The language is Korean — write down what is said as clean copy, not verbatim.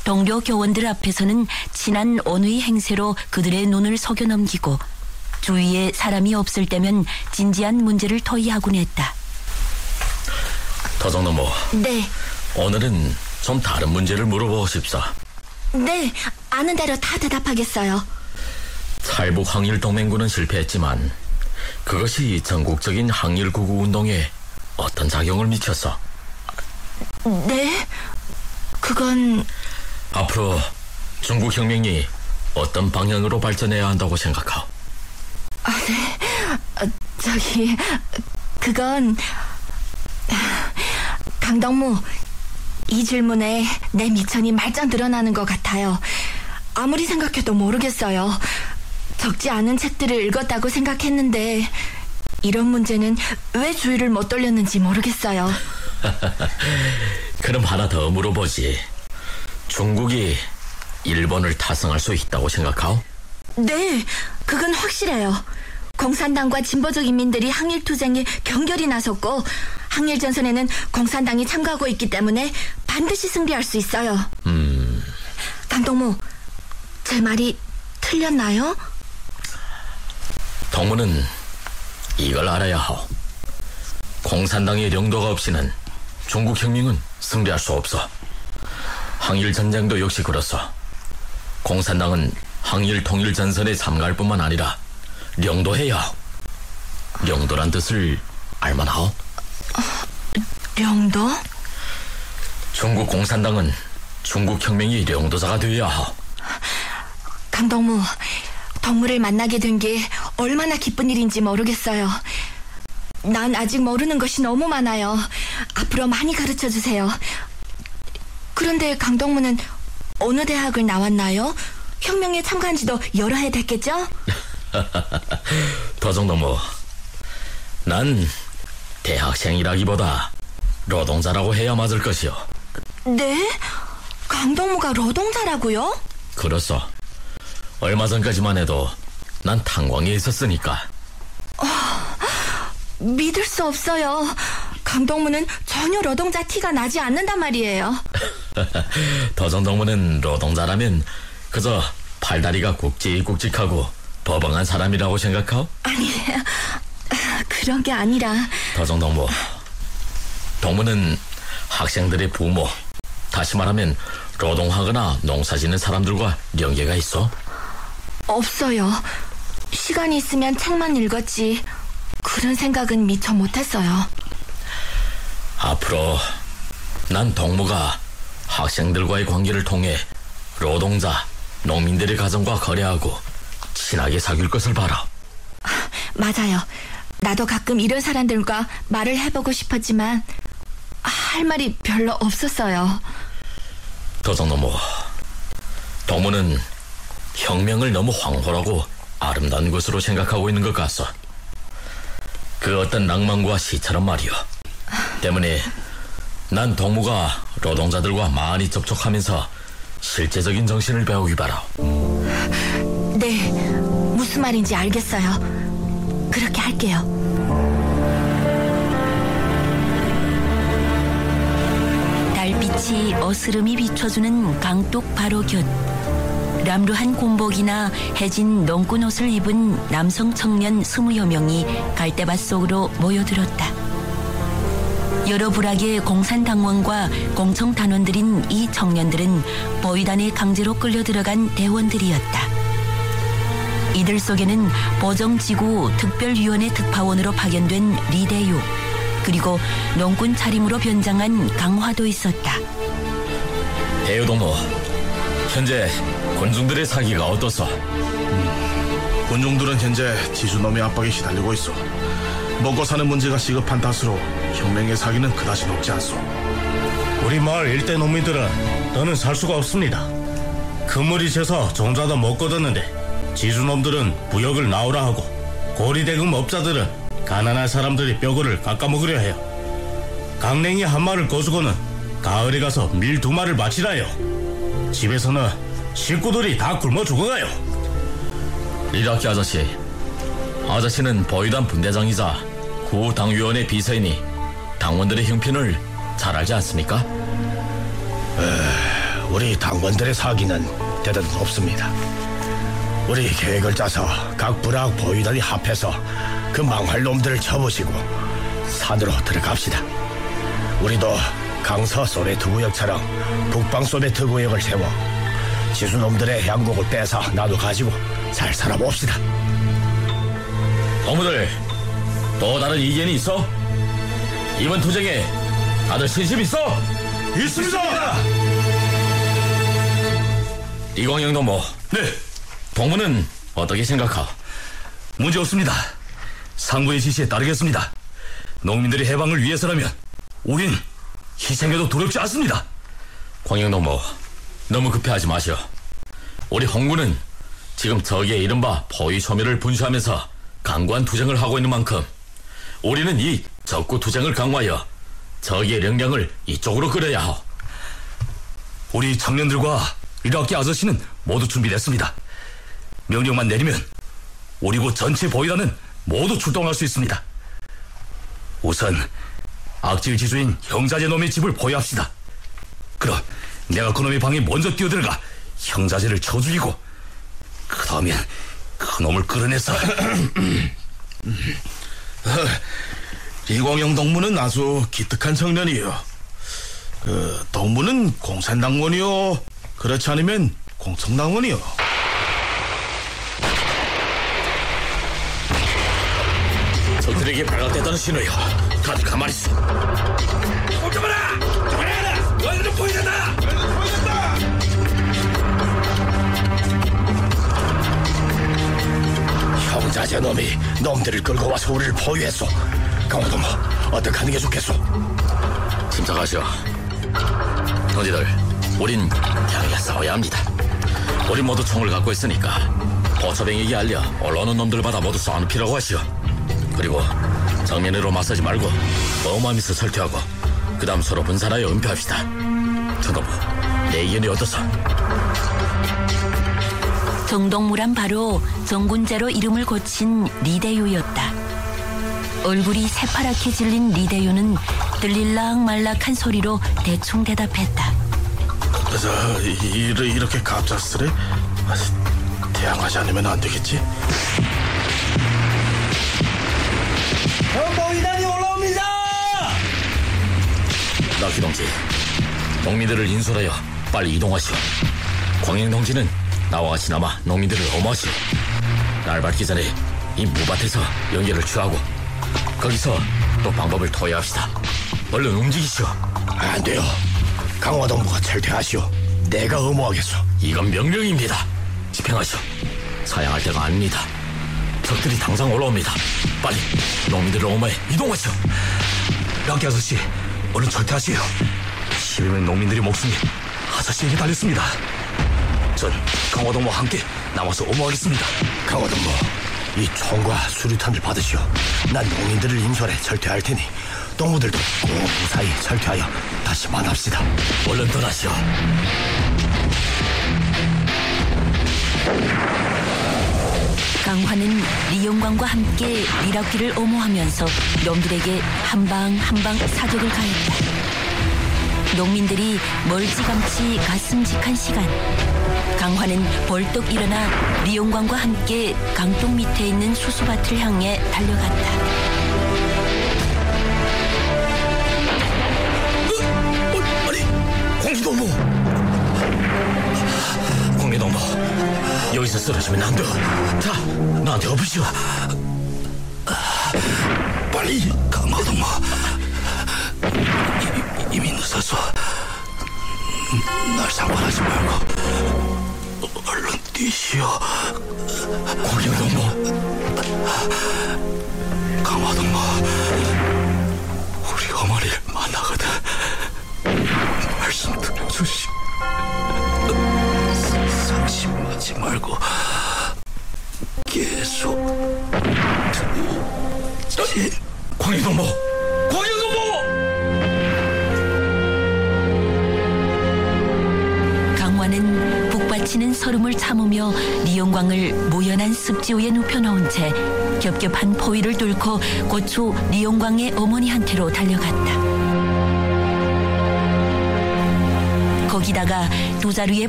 동료 교원들 앞에서는 친한 언의 행세로 그들의 눈을 속여 넘기고 주위에 사람이 없을 때면 진지한 문제를 토의하곤 했다. 도정너머. 네. 오늘은 좀 다른 문제를 물어보고 싶사. 네, 아는 대로 다 대답하겠어요. 탈북 항일동맹군은 실패했지만 그것이 전국적인 항일구구 운동에 어떤 작용을 미쳤어? 네? 그건... 앞으로 중국혁명이 어떤 방향으로 발전해야 한다고 생각하오? 네. 그건... 강덕무, 이 질문에 내 미천이 말짱 드러나는 것 같아요. 아무리 생각해도 모르겠어요. 적지 않은 책들을 읽었다고 생각했는데 이런 문제는 왜 주의를 못 돌렸는지 모르겠어요. 그럼 하나 더 물어보지. 중국이 일본을 타성할 수 있다고 생각하오? 네, 그건 확실해요. 공산당과 진보적 인민들이 항일투쟁에 경결이 나섰고 항일전선에는 공산당이 참가하고 있기 때문에 반드시 승리할 수 있어요. 강동무, 제 말이 틀렸나요? 동무는 이걸 알아야 하오. 공산당의 영도가 없이는 중국혁명은 승리할 수 없어. 항일전쟁도 역시 그렇소. 공산당은 항일통일전선에 참가할 뿐만 아니라 영도해야 하오. 영도란 뜻을 알만하오? 영도? 중국 공산당은 중국혁명의 영도자가 되어야 하오. 강동무, 동무를 만나게 된 게 얼마나 기쁜 일인지 모르겠어요. 난 아직 모르는 것이 너무 많아요. 앞으로 많이 가르쳐주세요. 그런데 강동무는 어느 대학을 나왔나요? 혁명에 참가한 지도 여러 해 됐겠죠? 도정너머, 난 대학생이라기보다 노동자라고 해야 맞을 것이오. 네? 강동무가 노동자라고요? 그렇소. 얼마 전까지만 해도 난 탄광에 있었으니까. 믿을 수 없어요. 강동무는 전혀 노동자 티가 나지 않는단 말이에요. 도정동무는 노동자라면 그저 팔다리가 굵직굵직하고 버벙한 사람이라고 생각하오? 아니, 그런 게 아니라... 도정동무, 동무는 학생들의 부모, 다시 말하면 노동하거나 농사짓는 사람들과 연계가 있어? 없어요. 시간이 있으면 책만 읽었지 그런 생각은 미처 못했어요. 앞으로 난 동무가 학생들과의 관계를 통해 노동자, 농민들의 가정과 거래하고 친하게 사귈 것을 바라. 맞아요. 나도 가끔 이런 사람들과 말을 해보고 싶었지만 할 말이 별로 없었어요. 도정너무, 동무는 혁명을 너무 황홀하고 아름다운 것으로 생각하고 있는 것 같소. 그 어떤 낭만과 시처럼 말이오. 때문에 난 동무가 노동자들과 많이 접촉하면서 실제적인 정신을 배우기 바라. 네, 무슨 말인지 알겠어요. 그렇게 할게요. 달빛이 어스름이 비춰주는 강둑 바로 곁, 람루한 곰복이나 해진 농꾼 옷을 입은 남성 청년 20여 명이 갈대밭 속으로 모여들었다. 여러 부락의 공산당원과 공청단원들인 이 청년들은 보위단에 강제로 끌려 들어간 대원들이었다. 이들 속에는 보정지구 특별위원회 특파원으로 파견된 리대유, 그리고 농꾼 차림으로 변장한 강화도 있었다. 대유동무, 현재 군중들의 사기가 어떻소? 군중들은 현재 지주놈의 압박에 시달리고 있어. 먹고 사는 문제가 시급한 탓으로 혁명의 사기는 그다지 높지 않소. 우리 마을 일대 농민들은 더는 살 수가 없습니다. 그물이 져서 종자도 못 거뒀는데 지주놈들은 부역을 나오라 하고 고리대금 업자들은 가난한 사람들의 뼈골을 깎아먹으려 해요. 강냉이 한 마리를 거두고는 가을에 가서 밀 2마리를 바치라 해요. 집에서는 식구들이 다 굶어 죽어가요. 리라키 아저씨는 보위단 분대장이자 구당위원회 비서이니 당원들의 형편을 잘 알지 않습니까? 우리 당원들의 사기는 되든 없습니다. 우리 계획을 짜서 각 부락 보위단이 합해서 그 망할 놈들을 쳐부시고 산으로 들어갑시다. 우리도 강서 소베트 구역처럼 북방 소베트 구역을 세워 지수놈들의 양곡을 빼서 나눠 가지고 잘 살아봅시다. 동무들, 또 다른 이견이 있어? 이번 투쟁에 다들 신심 있어? 있습니다. 이광영 동무. 네, 동무는 어떻게 생각하? 문제 없습니다. 상부의 지시에 따르겠습니다. 농민들의 해방을 위해서라면 우린 희생해도 두렵지 않습니다. 광영 동무, 너무 급해하지 마시오. 우리 홍군은 지금 적의 이른바 포위 소멸을 분수하면서 강고한 투쟁을 하고 있는 만큼 우리는 이 적구 투쟁을 강화하여 적의 역량을 이쪽으로 끌어야 하오. 우리 청년들과 1학기 아저씨는 모두 준비됐습니다. 명령만 내리면 우리 곧 전체 보위단은 모두 출동할 수 있습니다. 우선 악질 지주인 형자재 놈의 집을 포위합시다. 그럼 내가 그놈의 방에 먼저 뛰어들어가 형자재를 쳐 죽이고 그 다음엔 그놈을 끌어내서 이광영 동무는 아주 기특한 청년이요. 그 동무는 공산당원이요, 그렇지 않으면 공청당원이요. 적들에게 발각됐다는 신호요. 다들 가만히 있어. 멈춰봐라! 그만해라! 너희들은 포위된다! 형자재 놈이 놈들을 끌고 와서 우리를 포위했소. 강호동무, 어떻게 하는 게 좋겠소? 침착하시오. 동지들, 우린 향해 싸워야 합니다. 우린 모두 총을 갖고 있으니까 보초병에게 알려 올라오는 놈들마다 모두 쏴는 피라고 하시오. 그리고 정면으로 맞서지 말고 어마미서 설퇴하고 그 다음 서로 분산하여 은폐합시다. 정동무, 내 의견이 어떠소? 정동무란 바로 정군제로 이름을 고친 리대요였다. 얼굴이 새파랗게 질린 리대요는 들릴락말락한 소리로 대충 대답했다. 이렇게 갑작스레? 대항하지 않으면 안 되겠지? 정보위단이 올라옵니다! 낙희 동지, 농민들을 인솔하여 빨리 이동하시오. 광영 동지는 나와 같이 남아 농민들을 엄호하시오. 날 밝기 전에 이 무밭에서 연결을 취하고 거기서 또 방법을 토의합시다. 얼른 움직이시오. 안 돼요. 강화동무가 철퇴하시오. 내가 엄호하겠소. 이건 명령입니다. 집행하시오. 사양할 때가 아닙니다. 적들이 당장 올라옵니다. 빨리 농민들을 엄호해 이동하시오. 락기 아저씨, 얼른 철퇴하시오. 10명 농민들의 목숨이 아저씨에게 달렸습니다. 전 강화동무와 함께 남아서 엄호하겠습니다. 강화동무, 이 총과 수류탄을 받으시오. 난 농민들을 인솔해 철퇴할 테니 동무들도 꼭 무사히 철퇴하여 다시 만납시다. 얼른 떠나시오. 강화는 리용광과 함께 리락기를 엄호하면서 놈들에게 한 방 한 방 사격을 가했다. 농민들이 멀찌감치 가슴직한 시간, 강화는 벌떡 일어나 리용광과 함께 강둑 밑에 있는 수수밭을 향해 달려갔다. 아니, 광기동무! 광기동무, 여기서 쓰러지면 안 돼. 자, 나한테 엎으시오. 빨리 강화동무, 이미 늦었어. 날 상관하지 말고 얼른 뛰시오. 광기동무, 강화동무, 우리 어머니를 만나거든 말씀 들어주시오. 상심하지 말고 계속 광기동무, 광기동무! 강화는 북받치는 설움을 참으며 리용광을 모연한 습지 위에 눕혀놓은 채 겹겹한 포위를 뚫고 고추 리용광의 어머니한테로 달려갔다. 거기다가 두 자루의